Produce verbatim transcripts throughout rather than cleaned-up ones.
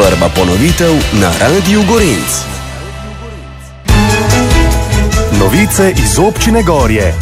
Prva ponovitev na Radiu Gorenc. Novice iz občine Gorje.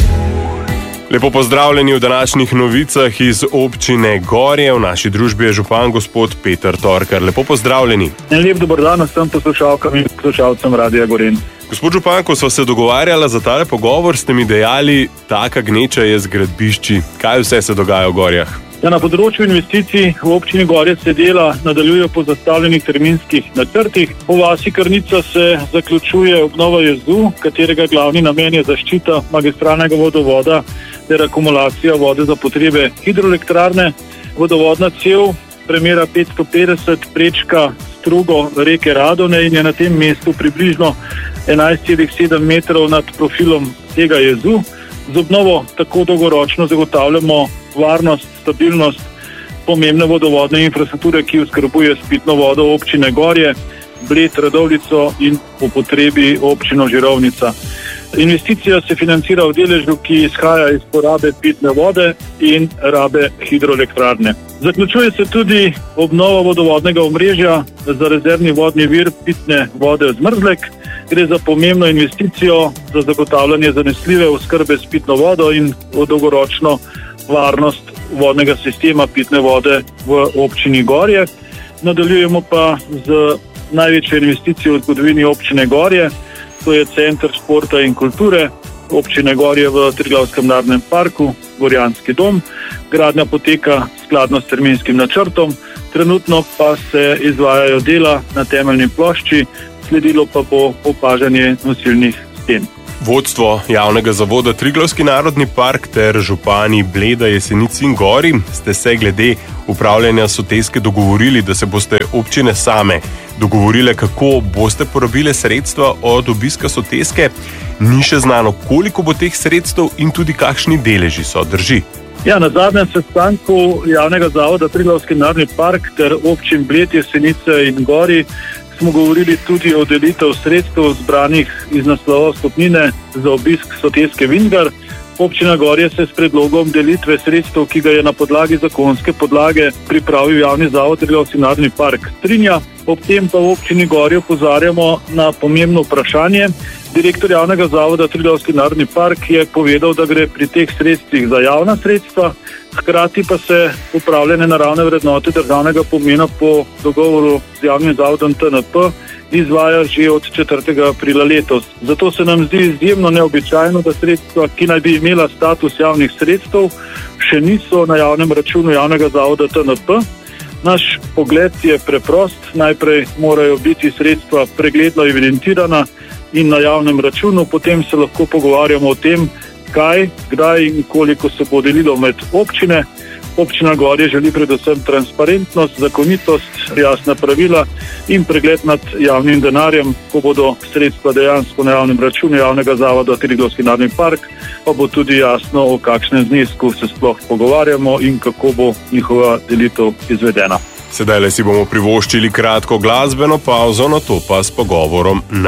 Lepo pozdravljeni v današnjih novicah iz občine Gorje. V naši družbi je župan gospod Peter Torkar. Lepo pozdravljeni. Lep dober dan vsem poslušalkam in poslušalcem Radia Gorenc. Gospod župan, ko sva se dogovarjala za tale pogovor, ste mi dejali, taka gneča je z gradbišči. Kaj vse se dogaja v Gorjah? Ja, na področju investicij v občini Gorje se dela nadaljuje po zastavljenih terminskih načrtih. Po vasi Krnica se zaključuje obnova jezu, katerega glavni namen je zaščita magistralnega vodovoda ter akumulacija vode za potrebe hidroelektrarne. Vodovodna cev premera petsto petdeset prečka strugo reke Radone in je na tem mestu približno enajst celih sedem metrov nad profilom tega jezu. Z obnovo tako dolgoročno zagotavljamo varnost, stabilnost pomembne vodovodne infrastrukture, ki oskrbuje s pitno vodo občine Gorje, Bled, Radovljico in po potrebi občino Žirovnica. Investicija se financira v deležu, ki izhaja iz porabe pitne vode in rabe hidroelektrarne. Zaključuje se tudi obnova vodovodnega omrežja za rezervni vodni vir pitne vode Zmrzlek. Gre za pomembno investicijo za zagotavljanje zanesljive oskrbe s pitno vodo in dolgoročno varnost vodnega sistema pitne vode v občini Gorje. Nadaljujemo pa z največjo investicijo v zgodovini občine Gorje, to je Center športa in kulture občine Gorje v Triglavskem narodnem parku, Gorjanski dom. Gradnja poteka skladno s terminskim načrtom, trenutno pa se izvajajo dela na temeljni plošči, sledilo pa bo opažanje nosilnih sten. Vodstvo javnega zavoda Triglavski narodni park ter župani Bleda, Jesenic in Gorij ste se glede upravljanja soteske dogovorili, da se boste občine same dogovorile, kako boste porabile sredstva od obiska soteske. Ni še znano, koliko bo teh sredstev in tudi kakšni deleži so, drži? Ja, na zadnjem sestanku javnega zavoda Triglavski narodni park ter občin Bled, Jesenice in Gorij smo govorili tudi o delitev sredstev zbranih iz naslova vstopnine za obisk soteske Vingar. Občina Gorje se s predlogom delitve sredstev, ki ga je na podlagi zakonske podlage pripravil javni zavod Triglavski narodni park, strinja. Ob tem pa v občini Gorje opozarjamo na pomembno vprašanje. Direktor javnega zavoda Triglavski narodni park je povedal, da gre pri teh sredstvih za javna sredstva, hkrati pa se upravljanje naravne vrednote državnega pomena po dogovoru z javnim zavodom T N P izvaja že od četrtega aprila letos. Zato se nam zdi izjemno neobičajno, da sredstva, ki naj bi imela status javnih sredstev, še niso na javnem računu javnega zavoda T N P. Naš pogled je preprost. Najprej morajo biti sredstva pregledno evidentirana in na javnem računu, potem se lahko pogovarjamo o tem, kaj, kdaj in koliko se bo delilo med občine. Občina Gorje želi predvsem transparentnost, zakonitost, jasna pravila in pregled nad javnim denarjem. Ko bodo sredstva dejansko na javnem računu javnega zavoda Triglavski narodni park, pa bo tudi jasno, o kakšnem znesku se sploh pogovarjamo in kako bo njihova delitev izvedena. Sedaj le si bomo privoščili kratko glasbeno pavzo, nato pa s pogovorom na